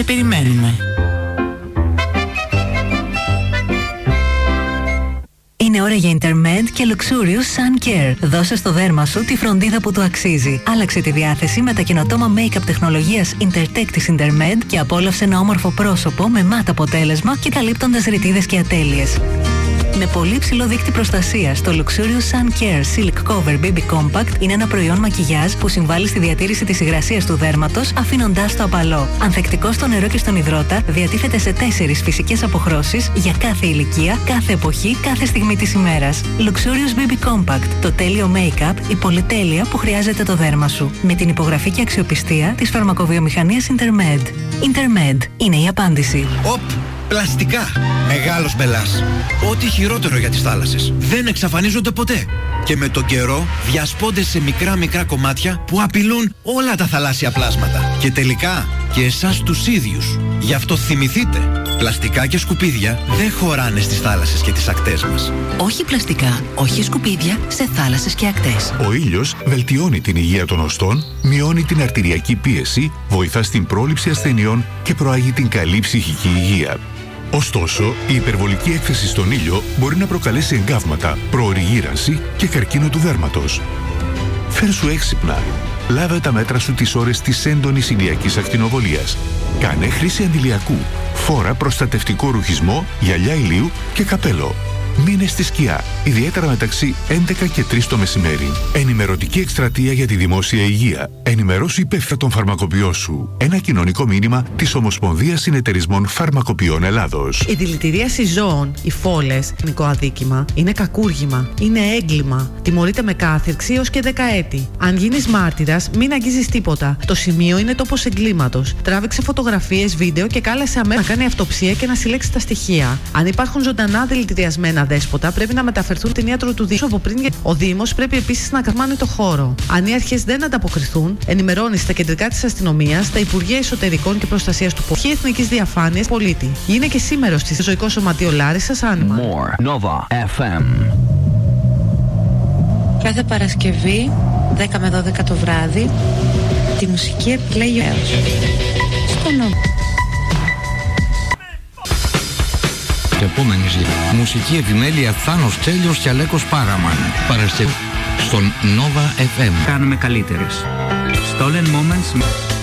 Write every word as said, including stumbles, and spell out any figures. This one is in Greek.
περιμένουμε. Είναι ώρα για Intermed και Luxurious Sun Care. Δώσε στο δέρμα σου τη φροντίδα που του αξίζει. Άλλαξε τη διάθεση με τα καινοτόμα make-up τεχνολογίας Intertech της Intermed και απόλαυσε ένα όμορφο πρόσωπο με μάτ αποτέλεσμα και καλύπτοντας ρητίδες και ατέλειες. Με πολύ ψηλό δείκτη προστασίας, το Luxurious Sun Care Silk Cover Baby Compact είναι ένα προϊόν μακιγιάζ που συμβάλλει στη διατήρηση της υγρασίας του δέρματος, αφήνοντάς το απαλό. Ανθεκτικό στο νερό και στον υδρότα, διατίθεται σε τέσσερις φυσικές αποχρώσεις για κάθε ηλικία, κάθε εποχή, κάθε στιγμή της ημέρας. Luxurious Baby Compact, το τέλειο make-up, η πολυτέλεια που χρειάζεται το δέρμα σου. Με την υπογραφή και αξιοπιστία της φαρμακοβιομηχανίας Intermed. Intermed είναι η απάντηση. Οπ! Πλαστικά. Μεγάλος μπελάς. Ό,τι χειρότερο για τις θάλασσες. Δεν εξαφανίζονται ποτέ. Και με τον καιρό διασπώνται σε μικρά μικρά κομμάτια που απειλούν όλα τα θαλάσσια πλάσματα. Και τελικά και εσάς τους ίδιους. Γι' αυτό θυμηθείτε. Πλαστικά και σκουπίδια δεν χωράνε στις θάλασσες και τις ακτές μας. Όχι πλαστικά, όχι σκουπίδια σε θάλασσες και ακτές. Ο ήλιος βελτιώνει την υγεία των οστών, μειώνει την αρτηριακή πίεση, βοηθά στην πρόληψη ασθενειών και προάγει την καλή ψυχική υγεία. Ωστόσο, η υπερβολική έκθεση στον ήλιο μπορεί να προκαλέσει εγκάβματα, προωρή γύρανση και καρκίνο του δέρματος. Φέρσου έξυπνα. Λάβε τα μέτρα σου τις ώρες της έντονης ηλιακής ακτινοβολίας. Κάνε χρήση αντιλιακού. Φόρα προστατευτικό ρουχισμό, γυαλιά ηλίου και καπέλο. Μείνε στη σκιά, ιδιαίτερα μεταξύ έντεκα και τρεις το μεσημέρι. Ενημερωτική εκστρατεία για τη δημόσια υγεία. Ενημερώσου υπεύθυνα τον φαρμακοποιό σου. Ένα κοινωνικό μήνυμα της Ομοσπονδίας Συνεταιρισμών Φαρμακοποιών Ελλάδος. Η δηλητηρίαση ζώων, οι φόλες, εθνικό αδίκημα, είναι κακούργημα, είναι έγκλημα. Τιμωρείται με κάθυρξη έως και δέκα έτη. Αν γίνεις μάρτυρας, μην αγγίζεις τίποτα. Το σημείο είναι τόπος εγκλήματος. Τράβηξε φωτογραφίες, βίντεο και κάλεσε αμέσως να κάνει αυτοψία και να συλλέξει τα στοιχεία. Αν υπάρχουν ζωντανά δηλητηριασμένα δέσποτα, πρέπει να μεταφερθούν την ιατρό του Δήμου από πριν. Ο Δήμος πρέπει επίσης να καμάνει το χώρο. Αν οι αρχές δεν ανταποκριθούν, ενημερώνει στα κεντρικά της αστυνομίας, τα Υπουργεία Εσωτερικών και Προστασίας του Πολίτη, Εθνικής Διαφάνειας Πολίτη. Γίνε και σήμερα στη Ζωικό Σωματείο Λάρισσας Άνιμα. More Nova εφ εμ. Κάθε Παρασκευή, δέκα με δώδεκα το βράδυ, τη μουσική επιλέγει ο Έος. Στο Nova. Επόμενη σειρά. Μουσική επιμέλεια Θάνος Τέλειος και Αλέκος Πάραμαν. Παρασκευή στον Nova εφ εμ. Κάνουμε καλύτερες. Stolen Moments.